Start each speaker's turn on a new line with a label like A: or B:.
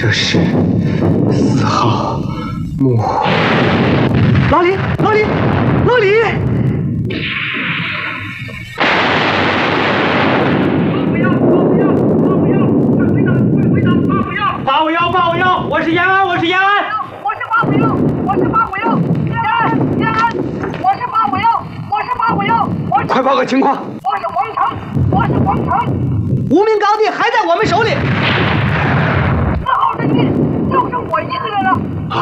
A: 这是4号木户。老李，老李，老李！851，我是延安，我是延安。
B: 我是851，我是851，延安，我是851，我是851，
A: 快报个情况！
B: 我是王成，我是王成。
A: 无名高地还在我们手里。
B: 4号阵地就剩我一个人了。